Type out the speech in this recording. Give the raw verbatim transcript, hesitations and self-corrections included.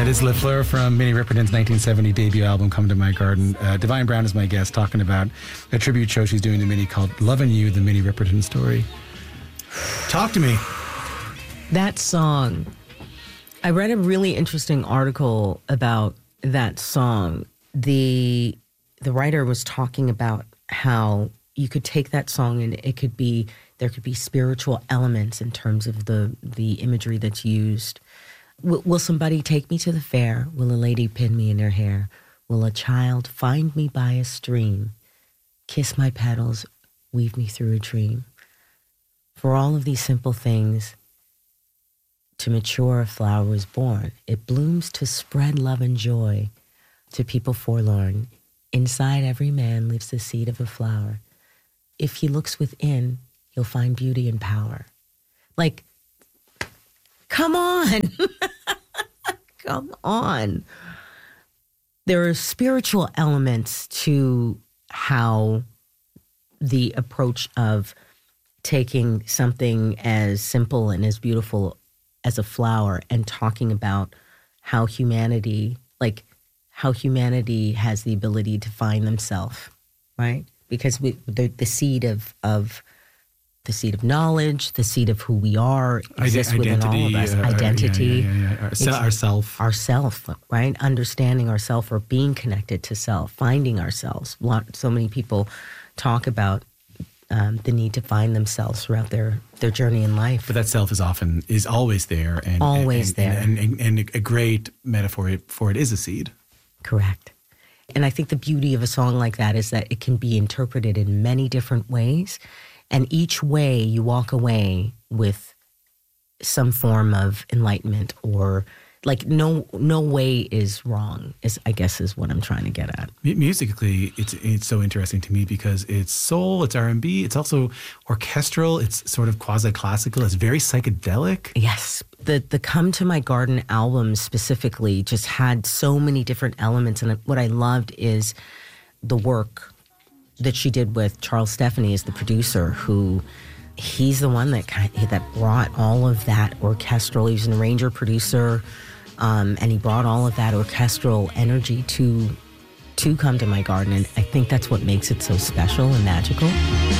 That is LaFleur from Minnie Riperton's nineteen seventy debut album, Come to My Garden. Uh, Divine Brown is my guest, talking about a tribute show she's doing to Minnie called Lovin' You, the Minnie Riperton Story. Talk to me. That song. I read a really interesting article about that song. The the writer was talking about how you could take that song and it could be, there could be spiritual elements in terms of the, the imagery that's used. W- will somebody take me to the fair? Will a lady pin me in her hair? Will a child find me by a stream? Kiss my petals, weave me through a dream. For all of these simple things, to mature a flower was born. It blooms to spread love and joy to people forlorn. Inside every man lives the seed of a flower. If he looks within, he'll find beauty and power. Like, come on. Come on. There are spiritual elements to how the approach of taking something as simple and as beautiful as a flower and talking about how humanity, like how humanity has the ability to find themselves, right? Because we, the, the seed of, of the seed of knowledge, the seed of who we are exists Ide- within all of us. Uh, identity. Yeah, yeah, yeah, yeah. Our, se- ourself. Ourself, right? Understanding ourself or being connected to self, finding ourselves. Lot, so many people talk about um, the need to find themselves throughout their, their journey in life. But that self is often, is always there. And, always and, there. And, and, and, and a great metaphor for it is a seed. Correct. And I think the beauty of a song like that is that it can be interpreted in many different ways. And each way you walk away with some form of enlightenment, or like no no way is wrong, is I guess is what I'm trying to get at. M- musically, it's it's so interesting to me because it's soul, it's R and B, it's also orchestral, it's sort of quasi-classical, it's very psychedelic. Yes. The the Come to My Garden album specifically just had so many different elements. And what I loved is the work that she did with Charles Stephanie as the producer, who he's the one that kind of, that brought all of that orchestral. He was an arranger producer, um, and he brought all of that orchestral energy to to Come to My Garden. And I think that's what makes it so special and magical.